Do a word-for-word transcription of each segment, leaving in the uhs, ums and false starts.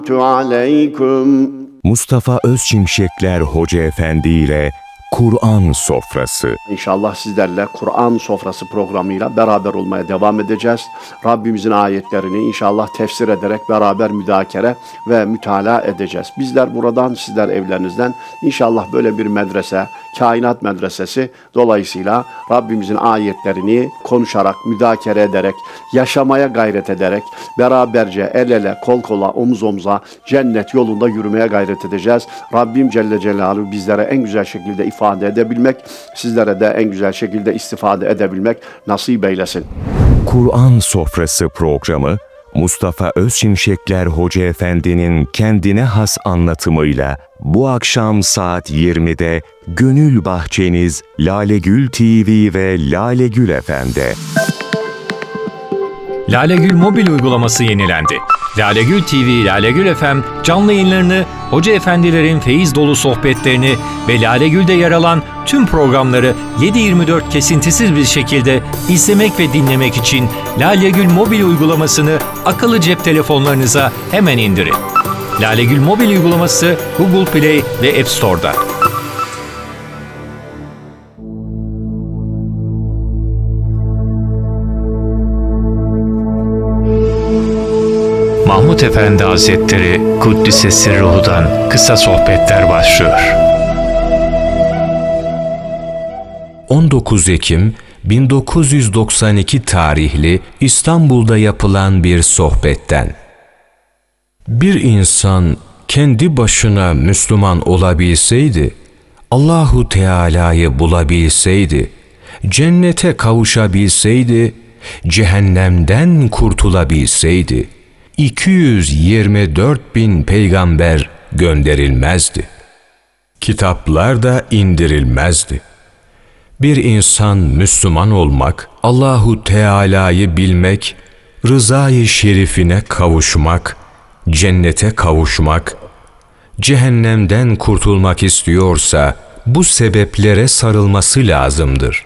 Aleyküm. Mustafa Özçimşekler Hoca Efendi ile Kur'an Sofrası. İnşallah sizlerle Kur'an Sofrası programıyla beraber olmaya devam edeceğiz. Rabbimizin ayetlerini inşallah tefsir ederek beraber müzakere ve mütalaa edeceğiz. Bizler buradan, sizler evlerinizden inşallah böyle bir medrese, kainat medresesi dolayısıyla Rabbimizin ayetlerini konuşarak, müzakere ederek, yaşamaya gayret ederek, beraberce el ele, kol kola, omuz omuza cennet yolunda yürümeye gayret edeceğiz. Rabbim Celle Celaluhu bizlere en güzel şekilde ifade edebilmek, sizlere de en güzel şekilde istifade edebilmek nasip eylesin. Kur'an Sofrası programı, Mustafa Özçimşekler Hoca Efendi'nin kendine has anlatımıyla bu akşam saat yirmide Gönül Bahçeniz Lalegül T V ve Lalegül F M'de. Lalegül mobil uygulaması yenilendi. Lalegül T V, Lalegül F M canlı yayınlarını, hoca efendilerin feyiz dolu sohbetlerini ve Lalegül'de yer alan tüm programları yedi yirmi dört kesintisiz bir şekilde izlemek ve dinlemek için Lalegül mobil uygulamasını akıllı cep telefonlarınıza hemen indirin. Lalegül mobil uygulaması Google Play ve App Store'da. Mahmud Efendi Hazretleri Kuddise Sirruhu'dan kısa sohbetler başlıyor. on dokuz Ekim bin dokuz yüz doksan iki tarihli İstanbul'da yapılan bir sohbetten. Bir insan kendi başına Müslüman olabilseydi, Allahu Teala'yı bulabilseydi, cennete kavuşabilseydi, cehennemden kurtulabilseydi, iki yüz yirmi dört bin peygamber gönderilmezdi. Kitaplar da indirilmezdi. Bir insan Müslüman olmak, Allahu Teala'yı bilmek, rızayı şerifine kavuşmak, cennete kavuşmak, cehennemden kurtulmak istiyorsa bu sebeplere sarılması lazımdır.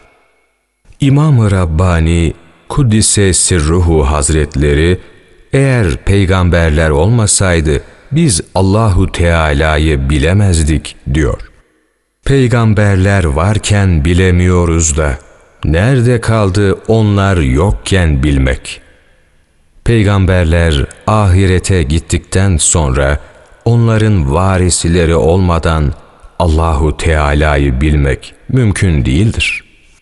İmam-ı Rabbani Kuddise Sirruhu Hazretleri, eğer peygamberler olmasaydı biz Allahu Teala'yı bilemezdik diyor. Peygamberler varken bilemiyoruz da nerede kaldı onlar yokken bilmek? Peygamberler ahirete gittikten sonra onların varisleri olmadan Allahu Teala'yı bilmek mümkün değildir.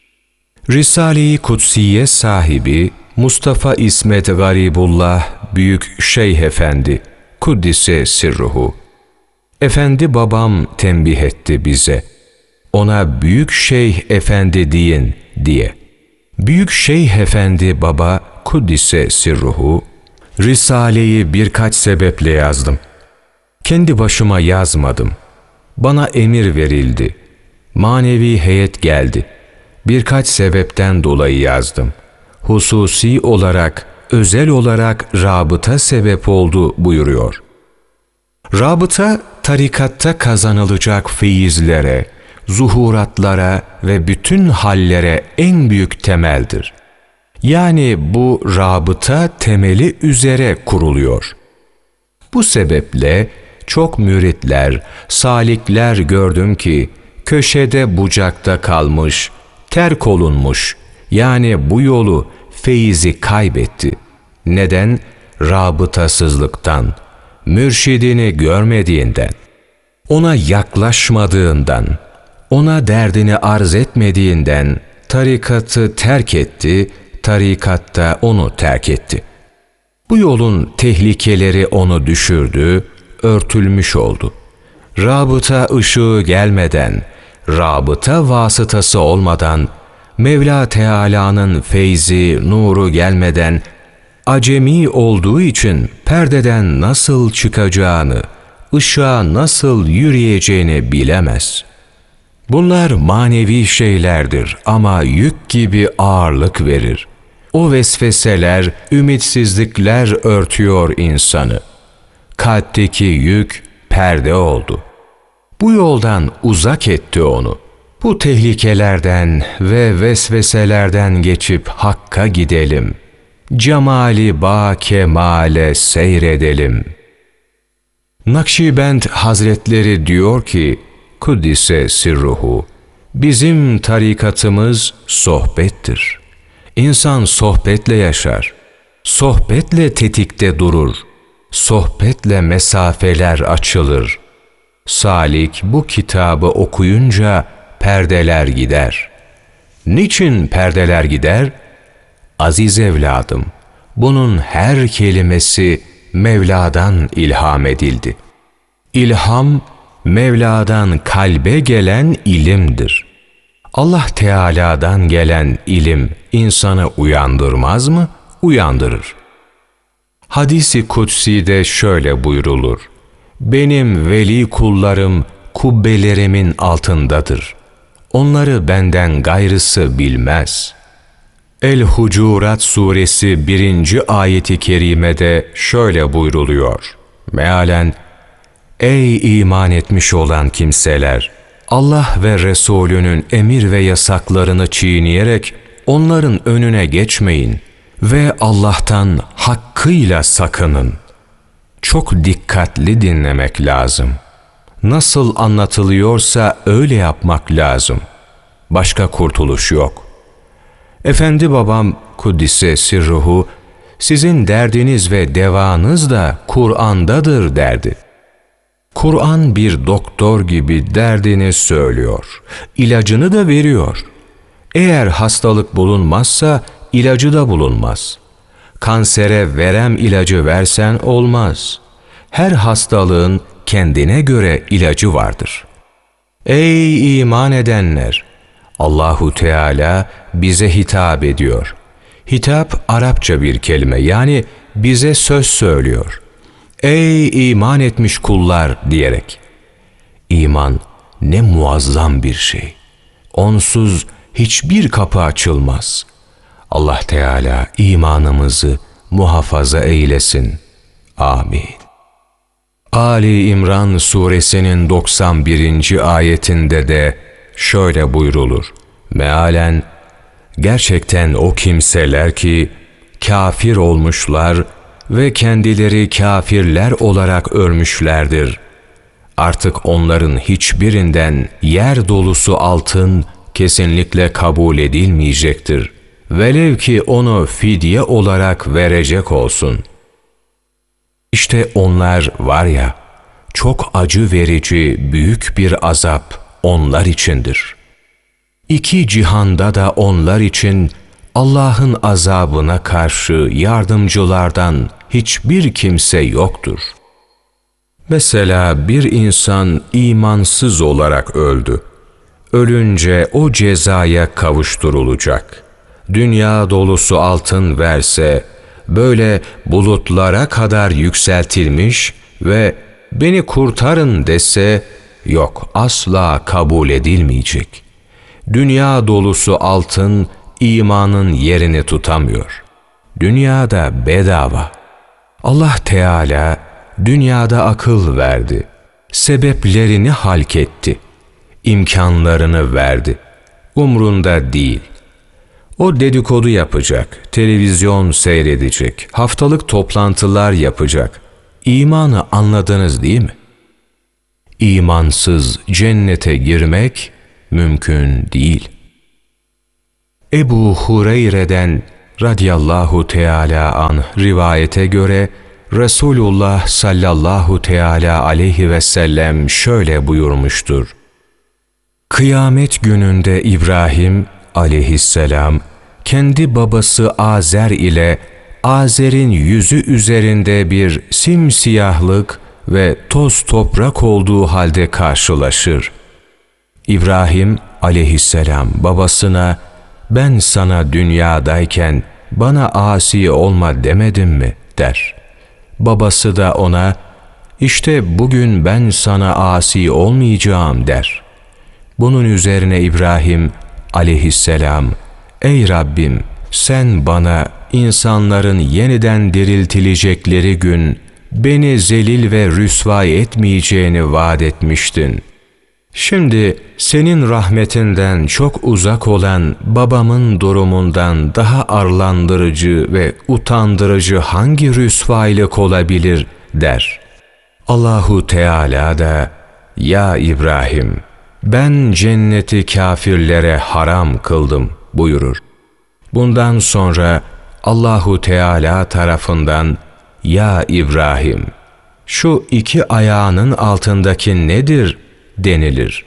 Risale-i Kutsiye sahibi Mustafa İsmet Garibullah Büyük Şeyh Efendi Kuddise Sirruhu, Efendi babam tembih etti bize, ona Büyük Şeyh Efendi deyin diye. Büyük Şeyh Efendi baba Kuddise Sirruhu, Risale'yi birkaç sebeple yazdım. Kendi başıma yazmadım. Bana emir verildi. Manevi heyet geldi. Birkaç sebepten dolayı yazdım. Hususi olarak, özel olarak rabıta sebep oldu buyuruyor. Rabıta, tarikatta kazanılacak feyizlere, zuhuratlara ve bütün hallere en büyük temeldir. Yani bu rabıta temeli üzere kuruluyor. Bu sebeple çok müritler, salikler gördüm ki, köşede bucakta kalmış, terk olunmuş, yani bu yolu, feyizi kaybetti. Neden? Rabıtasızlıktan, mürşidini görmediğinden, ona yaklaşmadığından, ona derdini arz etmediğinden tarikatı terk etti, tarikatta onu terk etti. Bu yolun tehlikeleri onu düşürdü, örtülmüş oldu. Rabıta ışığı gelmeden, rabıta vasıtası olmadan, Mevla Teala'nın feyzi, nuru gelmeden, acemi olduğu için perdeden nasıl çıkacağını, ışığa nasıl yürüyeceğini bilemez. Bunlar manevi şeylerdir ama yük gibi ağırlık verir. O vesveseler, ümitsizlikler örtüyor insanı. Kalpteki yük perde oldu. Bu yoldan uzak etti onu. Bu tehlikelerden ve vesveselerden geçip Hakk'a gidelim. Cemali ba kemale seyredelim. Nakşibend Hazretleri diyor ki, Kuddise sirruhu, bizim tarikatımız sohbettir. İnsan sohbetle yaşar, sohbetle tetikte durur, sohbetle mesafeler açılır. Salik bu kitabı okuyunca perdeler gider. Niçin perdeler gider? Aziz evladım, bunun her kelimesi Mevla'dan ilham edildi. İlham, Mevla'dan kalbe gelen ilimdir. Allah Teala'dan gelen ilim insanı uyandırmaz mı? Uyandırır. Hadis-i Kutsi'de şöyle buyrulur: benim veli kullarım kubbelerimin altındadır. Onları benden gayrısı bilmez. El-Hucurat suresi birinci ayeti kerimede şöyle buyruluyor. Mealen, ey iman etmiş olan kimseler! Allah ve Resulünün emir ve yasaklarını çiğneyerek onların önüne geçmeyin ve Allah'tan hakkıyla sakının. Çok dikkatli dinlemek lazım. Nasıl anlatılıyorsa öyle yapmak lazım. Başka kurtuluş yok. Efendi babam Kuddise sirruhu, sizin derdiniz ve devanız da Kur'an'dadır derdi. Kur'an bir doktor gibi derdini söylüyor, ilacını da veriyor. Eğer hastalık bulunmazsa ilacı da bulunmaz. Kansere verem ilacı versen olmaz. Her hastalığın kendine göre ilacı vardır. Ey iman edenler! Allahu Teala bize hitap ediyor. Hitap Arapça bir kelime, yani bize söz söylüyor. Ey iman etmiş kullar diyerek. İman ne muazzam bir şey. Onsuz hiçbir kapı açılmaz. Allah Teala imanımızı muhafaza eylesin. Amin. Ali İmran suresinin doksan birinci ayetinde de şöyle buyrulur. Mealen, gerçekten o kimseler ki kafir olmuşlar ve kendileri kafirler olarak ölmüşlerdir. Artık onların hiçbirinden yer dolusu altın kesinlikle kabul edilmeyecektir. Velev ki onu fidye olarak verecek olsun. İşte onlar var ya, çok acı verici büyük bir azap onlar içindir. İki cihanda da onlar için Allah'ın azabına karşı yardımcılardan hiçbir kimse yoktur. Mesela bir insan imansız olarak öldü. Ölünce o cezaya kavuşturulacak. Dünya dolusu altın verse, böyle bulutlara kadar yükseltilmiş ve beni kurtarın dese, yok, asla kabul edilmeyecek. Dünya dolusu altın imanın yerini tutamıyor. Dünyada bedava. Allah Teala dünyada akıl verdi. Sebeplerini halketti. İmkanlarını verdi. Umrunda değil. O dedikodu yapacak, televizyon seyredecek, haftalık toplantılar yapacak. İmanı anladınız değil mi? İmansız cennete girmek mümkün değil. Ebu Hureyre'den radıyallahu teala anh rivayete göre Resulullah sallallahu teala aleyhi ve sellem şöyle buyurmuştur. Kıyamet gününde İbrahim aleyhisselam kendi babası Azer ile Azer'in yüzü üzerinde bir simsiyahlık ve toz toprak olduğu halde karşılaşır. İbrahim aleyhisselam babasına, ben sana dünyadayken bana asi olma demedim mi der. Babası da ona, işte bugün ben sana asi olmayacağım der. Bunun üzerine İbrahim aleyhisselam, ey Rabbim, sen bana insanların yeniden diriltilecekleri gün beni zelil ve rüsvay etmeyeceğini vaat etmiştin. Şimdi senin rahmetinden çok uzak olan babamın durumundan daha arlandırıcı ve utandırıcı hangi rüsvaylık olabilir der. Allahu Teala da "Ya İbrahim, ben cenneti kafirlere haram kıldım" buyurur. Bundan sonra Allahu Teala tarafından "Ya İbrahim, şu iki ayağının altındaki nedir?" denilir.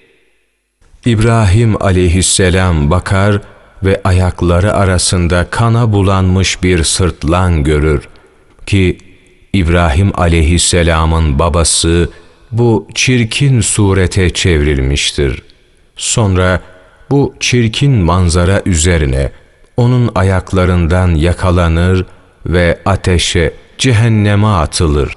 İbrahim aleyhisselam bakar ve ayakları arasında kana bulanmış bir sırtlan görür ki İbrahim aleyhisselamın babası bu çirkin surete çevrilmiştir. Sonra bu çirkin manzara üzerine onun ayaklarından yakalanır ve ateşe, cehenneme atılır.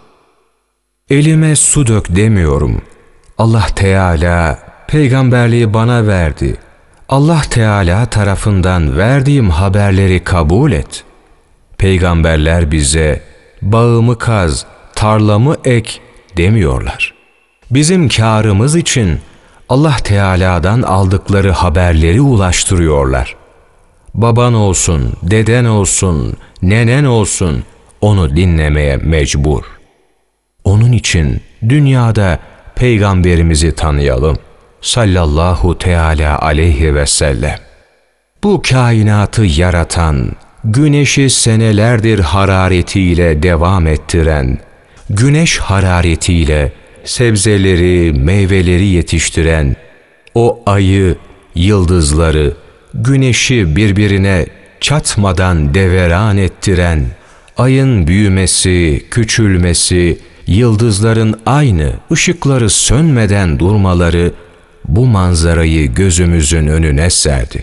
Elime su dök demiyorum. Allah Teala peygamberliği bana verdi. Allah Teala tarafından verdiğim haberleri kabul et. Peygamberler bize bağımı kaz, tarlamı ek demiyorlar. Bizim kârımız için Allah Teala'dan aldıkları haberleri ulaştırıyorlar. Baban olsun, deden olsun, nenen olsun onu dinlemeye mecbur. Onun için dünyada Peygamberimizi tanıyalım. Sallallahu teala aleyhi ve sellem. Bu kainatı yaratan, güneşi senelerdir hararetiyle devam ettiren, güneş hararetiyle sebzeleri, meyveleri yetiştiren, o ayı, yıldızları, güneşi birbirine çatmadan deveran ettiren, ayın büyümesi, küçülmesi, yıldızların aynı ışıkları sönmeden durmaları bu manzarayı gözümüzün önüne serdi.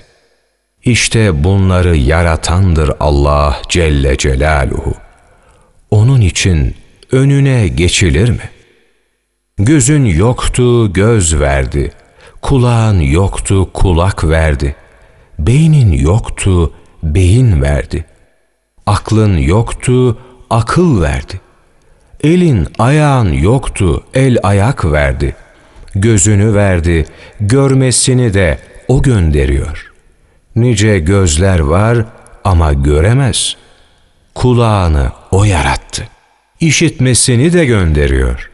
İşte bunları yaratandır Allah Celle Celaluhu. Onun için önüne geçilir mi? Gözün yoktu, göz verdi. Kulağın yoktu, kulak verdi. Beynin yoktu, beyin verdi. Aklın yoktu, akıl verdi. Elin, ayağın yoktu, el ayak verdi. Gözünü verdi, görmesini de O gönderiyor. Nice gözler var ama göremez. Kulağını O yarattı. İşitmesini de gönderiyor.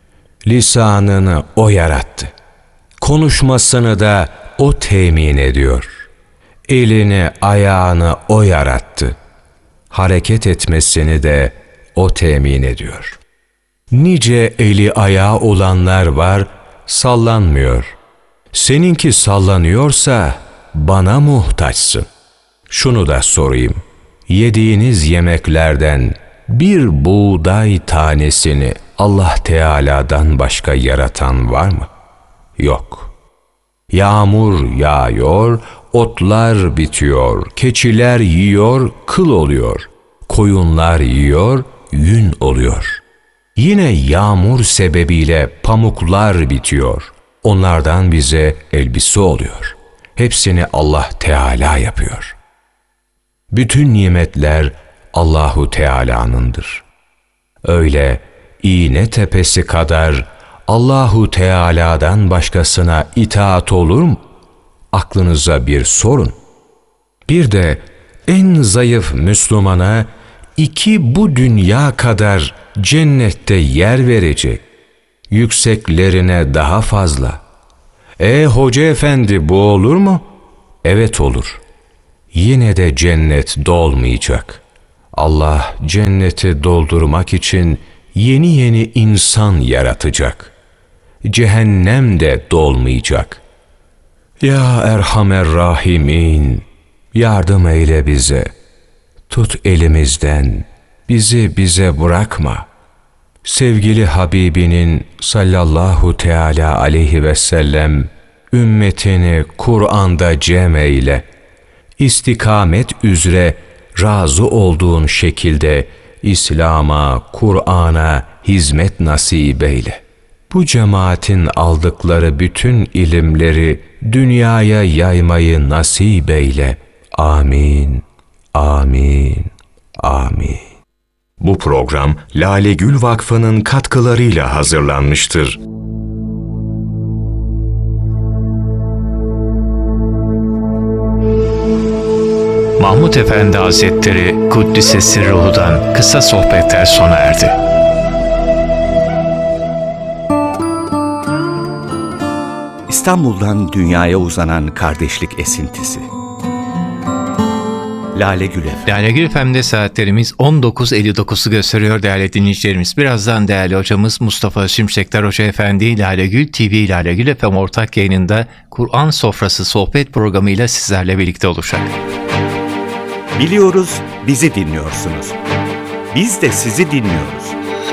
Lisanını O yarattı. Konuşmasını da O temin ediyor. Elini, ayağını O yarattı. Hareket etmesini de O temin ediyor. Nice eli ayağı olanlar var, sallanmıyor. Seninki sallanıyorsa bana muhtaçsın. Şunu da sorayım. Yediğiniz yemeklerden bir buğday tanesini Allah Teala'dan başka yaratan var mı? Yok. Yağmur yağıyor, otlar bitiyor, keçiler yiyor, kıl oluyor. Koyunlar yiyor, yün oluyor. Yine yağmur sebebiyle pamuklar bitiyor. Onlardan bize elbise oluyor. Hepsini Allah Teala yapıyor. Bütün nimetler Allahu Teala'nındır. Öyle iğne tepesi kadar Allahu Teala'dan başkasına itaat olur mu? Aklınıza bir sorun. Bir de en zayıf Müslümana iki bu dünya kadar cennette yer verecek. Yükseklerine daha fazla. E hoca efendi, bu olur mu? Evet olur. Yine de cennet dolmayacak. Allah cenneti doldurmak için yeni yeni insan yaratacak. Cehennem de dolmayacak. Ya Erhamer Rahimin, yardım eyle bize. Tut elimizden, bizi bize bırakma. Sevgili Habibinin sallallahu teala aleyhi ve sellem ümmetini Kur'an'da cem eyle. İstikamet üzere razı olduğun şekilde İslam'a, Kur'an'a hizmet nasip eyle. Bu cemaatin aldıkları bütün ilimleri dünyaya yaymayı nasip eyle. Amin, amin, amin. Bu program Lale Gül Vakfı'nın katkılarıyla hazırlanmıştır. Mahmud Efendi Hazretleri Kuddise Sirruhu'dan kısa sohbetler sona erdi. İstanbul'dan dünyaya uzanan kardeşlik esintisi. Lale Gül Efem. Lale Gül F M'de saatlerimiz on dokuz elli dokuzu gösteriyor değerli dinleyicilerimiz. Birazdan değerli hocamız Mustafa Şimşekler Hoca Efendi Lale Gül T V, Lale Gül F M ortak yayınında Kur'an Sofrası sohbet programıyla sizlerle birlikte olacak. Biliyoruz bizi dinliyorsunuz. Biz de sizi dinliyoruz.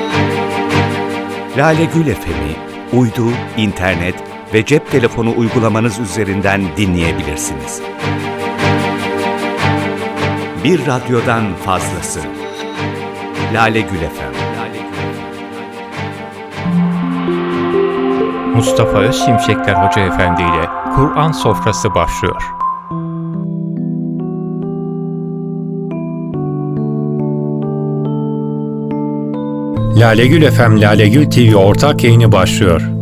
Lale Gül F M'i uydu, internet ve cep telefonu uygulamanız üzerinden dinleyebilirsiniz. Bir radyodan fazlası. Lale Gül F M. Mustafa Özşimşekler Hoca Efendi ile Kur'an Sofrası başlıyor. Lale Gül F M, Lale Gül T V ortak yayını başlıyor.